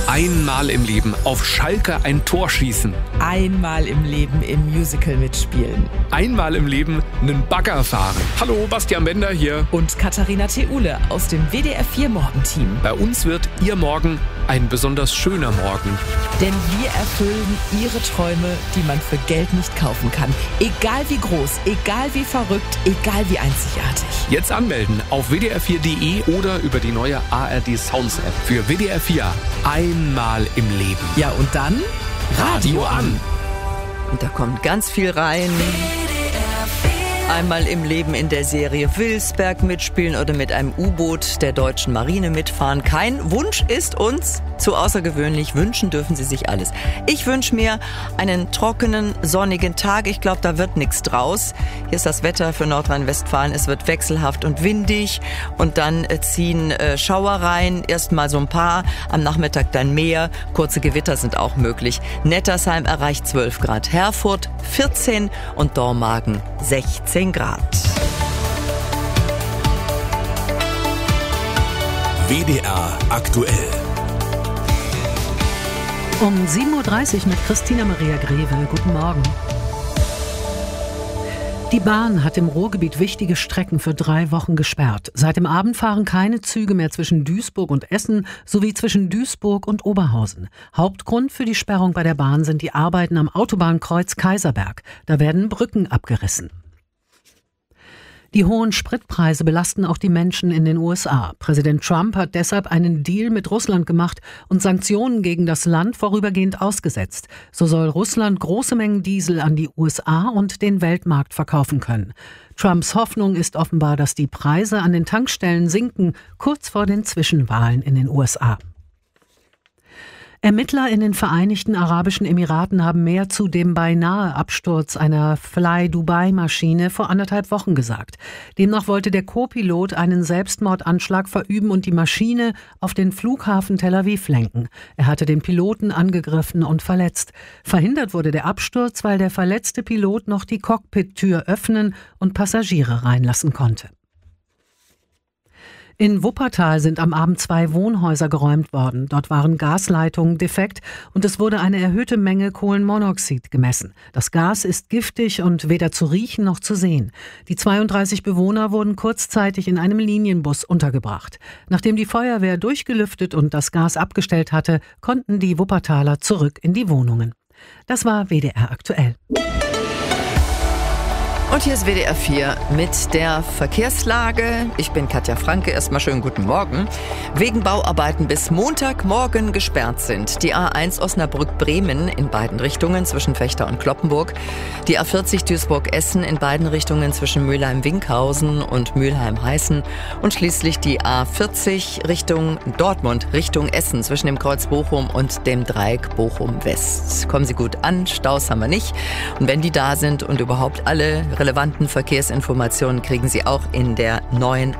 Einmal im Leben auf Schalke ein Tor schießen. Einmal im Leben im Musical mitspielen. Einmal im Leben einen Bagger fahren. Hallo, Bastian Bender hier. Und Katharina Theule aus dem WDR 4 Morgenteam. Bei uns wird Ihr Morgen ein besonders schöner Morgen. Denn wir erfüllen Ihre Träume, die man für Geld nicht kaufen kann. Egal wie groß, egal wie verrückt, egal wie einzigartig. Jetzt anmelden auf wdr4.de oder über die neue ARD Sounds App. Für WDR 4 einmal im Leben. Ja, und dann Radio an. Und da kommt ganz viel rein. Einmal im Leben in der Serie Wilsberg mitspielen oder mit einem U-Boot der deutschen Marine mitfahren. Kein Wunsch ist uns zu außergewöhnlich. Wünschen dürfen Sie sich alles. Ich wünsche mir einen trockenen, sonnigen Tag. Ich glaube, da wird nichts draus. Hier ist das Wetter für Nordrhein-Westfalen. Es wird wechselhaft und windig und dann ziehen Schauer rein. Erstmal so ein paar, am Nachmittag dann mehr. Kurze Gewitter sind auch möglich. Nettersheim erreicht 12 Grad, Herford 14 und Dormagen 16 Grad. WDR aktuell. Um 7.30 Uhr mit Christina Maria Greve. Guten Morgen. Die Bahn hat im Ruhrgebiet wichtige Strecken für 3 Wochen gesperrt. Seit dem Abend fahren keine Züge mehr zwischen Duisburg und Essen sowie zwischen Duisburg und Oberhausen. Hauptgrund für die Sperrung bei der Bahn sind die Arbeiten am Autobahnkreuz Kaiserberg. Da werden Brücken abgerissen. Die hohen Spritpreise belasten auch die Menschen in den USA. Präsident Trump hat deshalb einen Deal mit Russland gemacht und Sanktionen gegen das Land vorübergehend ausgesetzt. So soll Russland große Mengen Diesel an die USA und den Weltmarkt verkaufen können. Trumps Hoffnung ist offenbar, dass die Preise an den Tankstellen sinken, kurz vor den Zwischenwahlen in den USA. Ermittler in den Vereinigten Arabischen Emiraten haben mehr zu dem beinahe Absturz einer Fly-Dubai-Maschine vor 1,5 Wochen gesagt. Demnach wollte der Co-Pilot einen Selbstmordanschlag verüben und die Maschine auf den Flughafen Tel Aviv lenken. Er hatte den Piloten angegriffen und verletzt. Verhindert wurde der Absturz, weil der verletzte Pilot noch die Cockpit-Tür öffnen und Passagiere reinlassen konnte. In Wuppertal sind am Abend 2 Wohnhäuser geräumt worden. Dort waren Gasleitungen defekt und es wurde eine erhöhte Menge Kohlenmonoxid gemessen. Das Gas ist giftig und weder zu riechen noch zu sehen. Die 32 Bewohner wurden kurzzeitig in einem Linienbus untergebracht. Nachdem die Feuerwehr durchgelüftet und das Gas abgestellt hatte, konnten die Wuppertaler zurück in die Wohnungen. Das war WDR aktuell. Und hier ist WDR 4 mit der Verkehrslage. Ich bin Katja Franke. Erstmal schönen guten Morgen. Wegen Bauarbeiten bis Montagmorgen gesperrt sind die A1 Osnabrück-Bremen in beiden Richtungen zwischen Vechta und Cloppenburg, die A40 Duisburg-Essen in beiden Richtungen zwischen Mülheim-Winkhausen und Mülheim-Heißen und schließlich die A40 Richtung Dortmund, Richtung Essen zwischen dem Kreuz Bochum und dem Dreieck Bochum-West. Kommen Sie gut an, Staus haben wir nicht. Und wenn die da sind und überhaupt alle relevanten Verkehrsinformationen kriegen Sie auch in der neuen